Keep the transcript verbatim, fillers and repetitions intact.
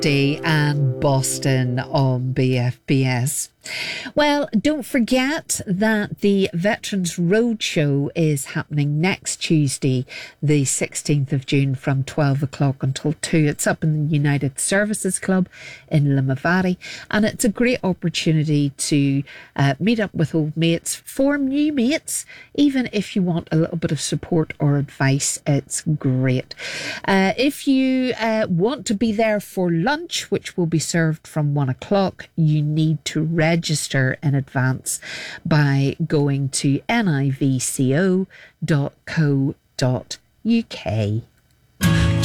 Day and Boston on B F B S. Well, don't forget that the Veterans Roadshow is happening next Tuesday, the sixteenth of June from twelve o'clock until two. It's up in the United Services Club in Limavady, and it's a great opportunity to uh, meet up with old mates, form new mates, even if you want a little bit of support or advice. It's great. Uh, if you uh, want to be there for lunch, which will be served from one o'clock, you need to register register in advance by going to nivco dot co dot uk.